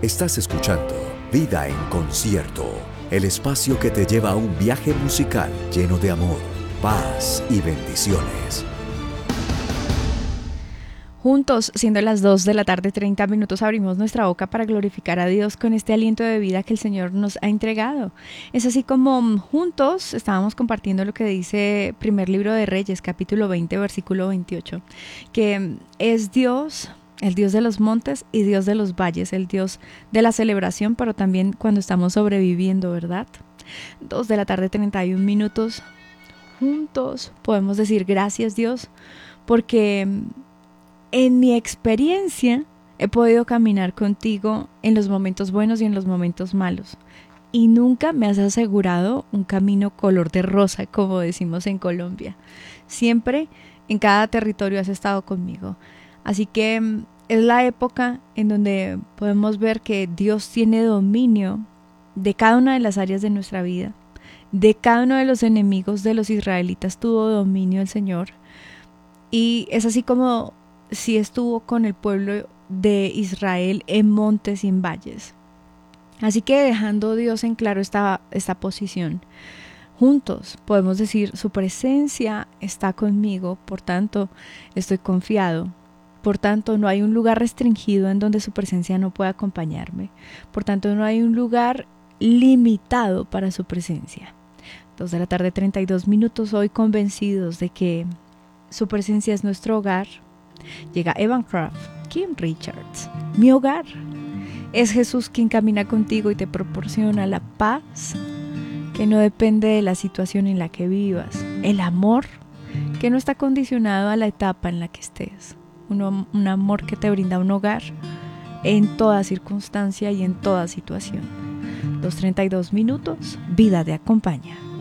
Estás escuchando Vida en Concierto, el espacio que te lleva a un viaje musical lleno de amor, paz y bendiciones. Juntos, siendo las 2 de la tarde, 30 minutos, abrimos nuestra boca para glorificar a Dios con este aliento de vida que el Señor nos ha entregado. Es así como juntos estábamos compartiendo lo que dice primer libro de Reyes, capítulo 20, versículo 28, que es Dios, el Dios de los montes y Dios de los valles, el Dios de la celebración, pero también cuando estamos sobreviviendo, ¿verdad? 2 de la tarde, 31 minutos, juntos podemos decir gracias Dios, porque en mi experiencia he podido caminar contigo en los momentos buenos y en los momentos malos. Y nunca me has asegurado un camino color de rosa, como decimos en Colombia. Siempre en cada territorio has estado conmigo. Así que es la época en donde podemos ver que Dios tiene dominio de cada una de las áreas de nuestra vida. De cada uno de los enemigos de los israelitas tuvo dominio el Señor. Y es así como si estuvo con el pueblo de Israel en montes y en valles. Así que dejando Dios en claro esta posición, juntos podemos decir, su presencia está conmigo, por tanto estoy confiado. Por tanto, no hay un lugar restringido en donde su presencia no pueda acompañarme. Por tanto, no hay un lugar limitado para su presencia. 2 de la tarde, 32 minutos, hoy convencidos de que su presencia es nuestro hogar. Llega Evan Craft, Kim Richards, mi hogar. Es Jesús quien camina contigo y te proporciona la paz que no depende de la situación en la que vivas. El amor que no está condicionado a la etapa en la que estés. Un amor que te brinda un hogar en toda circunstancia y en toda situación. 2:32 minutos, vida te acompaña.